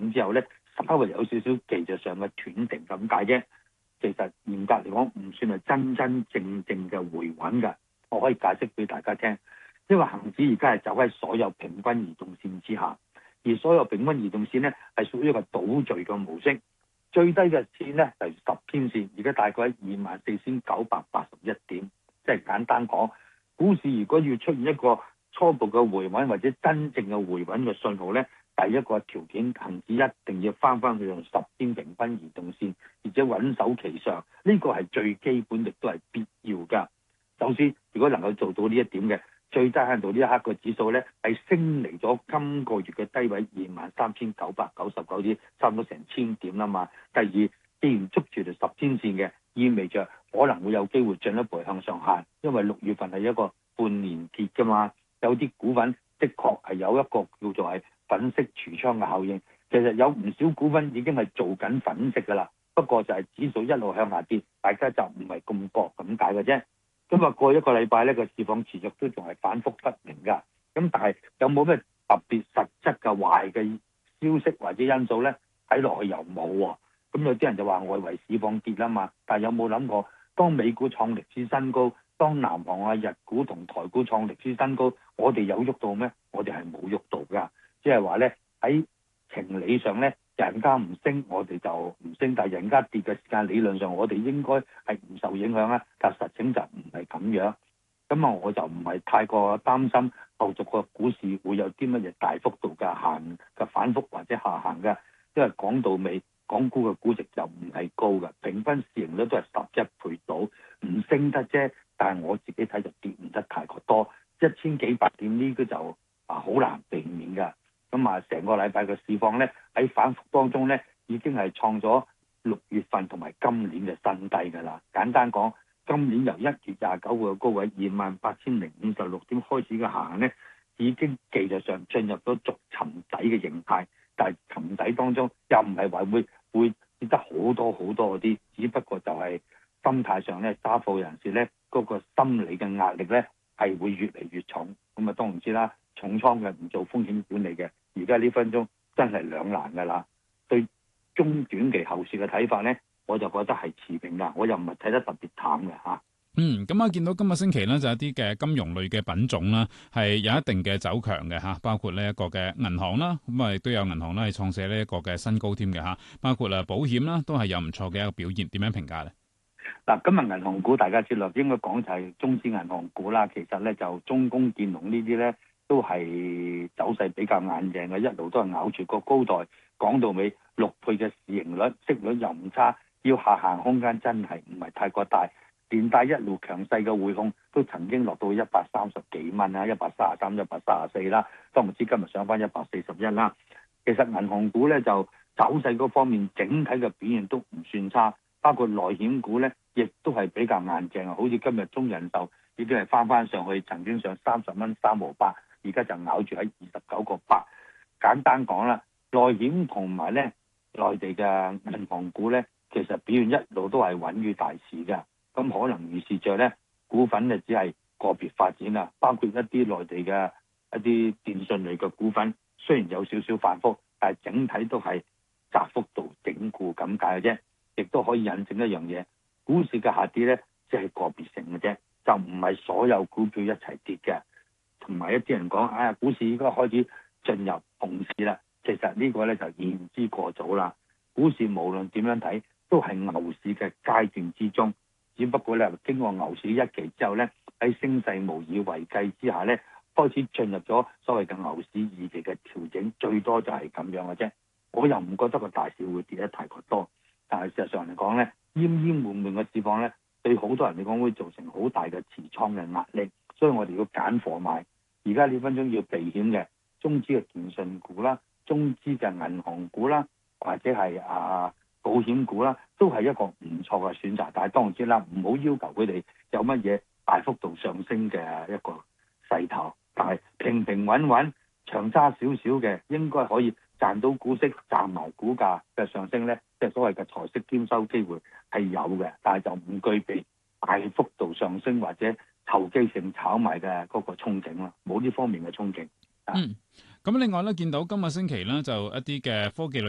點之後咧，稍微有少少技術上嘅斷定咁解啫。其實嚴格嚟講，唔算係真真正正嘅回穩㗎。我可以解釋俾大家聽，因為恒指而家係走喺所有平均移動線之下，而所有平均移動線咧係屬於一個倒序嘅模式。最低嘅線咧就係10天線，而家大概喺24,981點。即係簡單講，股市如果要出現一個初步嘅回穩或者真正嘅回穩嘅信號咧，第一個條件，恒指一定要翻去用10天平均移動線，而且穩守其上，呢個係最基本，亦都係必要㗎。首先，如果能夠做到呢一點嘅，最低限度呢一刻個指數咧係升離咗今個月嘅低位23,999點，差唔多成1000點啦嘛。第二，既然捉住條10天線嘅，意味着可能會有機會進一步向上行，因為6月份係一個半年結㗎嘛。有啲股份的確係有一個叫做係粉飾櫥窗嘅效應，其實有唔少股份已經係做緊粉飾㗎啦，不過就係指數一路向下跌，大家就唔係咁覺咁解嘅啫。咁啊，過一個禮拜呢個市況持續都仲係反覆不明㗎。咁但係有冇咩特別實質嘅壞嘅消息或者因素呢？睇落去又冇喎。咁有啲人就話外圍市況跌啦嘛，但係有冇諗過，當美股創歷史新高，當南韓啊、日股同台股創歷史新高，我哋有喐到咩？我哋係冇喐到㗎。即係話呢，喺情理上呢，人家唔升，我哋就唔升；但係人家跌嘅時間，理論上我哋應該係唔受影響啊。但實情就唔係咁樣。咁啊，我就唔係太過擔心後續個股市會有啲乜嘢大幅度嘅反覆或者下行嘅，因為講到尾，港股嘅估值就唔係高嘅，平均市盈率都係11倍到，唔升得啫。但係我自己睇就跌唔得太過多，1000幾百點呢個就好難避免㗎。咁啊，成個禮拜嘅市況咧喺反覆當中咧，已經係創咗6月份同埋今年嘅新低㗎啦。簡單講，今年由1月29號嘅高位28,056點開始嘅下行咧，已經技術上進入咗逐沉底嘅形態。但係沉底當中又唔係話會跌得好多好多嗰啲，只不過就係心態上咧，揸貨人士咧嗰個心理嘅壓力咧係會越嚟越重。咁啊，當然知啦，重倉嘅唔做風險管理嘅，而家呢分鐘真係兩難㗎啦。對中短期後市嘅睇法咧，我就覺得係持平㗎，我又唔係睇得特別淡嘅嚇。 咁見到今個星期咧就有一啲嘅金融類嘅品種啦，係有一定嘅走強嘅嚇，包括呢一個嘅銀行啦，咁啊亦都有銀行咧係創寫呢一個嘅新高添嘅嚇，包括保險啦都係有唔錯嘅一個表現，點樣評價咧？ 嗱，今日銀行股大家知道應該講就係中資銀行股啦，其實咧就中工建農呢啲咧都係走勢比較硬淨嘅，一路都係咬住個高台，講到尾6倍嘅市盈率，息率又唔差，要下行空間真係唔係太過大。連帶一路強勢嘅匯控都曾經落到130幾蚊啊，133、134啦，都唔知今日上翻141啦。其實銀行股咧就走勢嗰方面整體嘅表現都唔算差，包括內險股咧亦都係比較硬淨啊，好似今日中人壽已經係翻上去，曾經上30蚊3毫8，而家就咬住喺29個8。簡單講啦，內險同埋咧內地嘅銀行股咧，其實表現一路都係穩於大市嘅。咁可能預示着咧，股份就只係個別發展啦，包括一啲內地嘅一啲電信類嘅股份，雖然有少少反覆，但係整體都係窄幅度整固咁解嘅啫。亦都可以印證一樣嘢，股市嘅下跌咧，即係個別性嘅啫，就唔係所有股票一齊跌嘅。同埋一啲人講，股市應該開始進入熊市啦，其實呢個咧就言之過早啦。股市無論點樣睇，都係牛市嘅階段之中。只不過咧，經過牛市一期之後咧，喺升勢無以為繼之下咧，開始進入咗所謂嘅牛市二期嘅調整，最多就係咁樣嘅啫。我又唔覺得個大市會跌得太過多，但係事實上嚟講咧，奄奄悶悶嘅市況咧，對好多人嚟講會造成好大嘅持倉嘅壓力，所以我哋要揀貨買。而家呢分鐘要避險嘅中資嘅電信股啦，中資嘅銀行股啦，或者係保險股啦，都係一個唔錯嘅選擇，但係當然之啦，唔好要求佢哋有乜嘢大幅度上升嘅一個勢頭，但係平平穩穩長揸少少嘅，應該可以賺到股息，賺埋股價嘅上升咧，即係所謂嘅財息兼收機會係有嘅，但係就唔具備大幅度上升或者投機性炒賣嘅嗰個憧憬啦，冇呢方面嘅憧憬。 咁另外咧，見到今個星期咧就一啲嘅科技類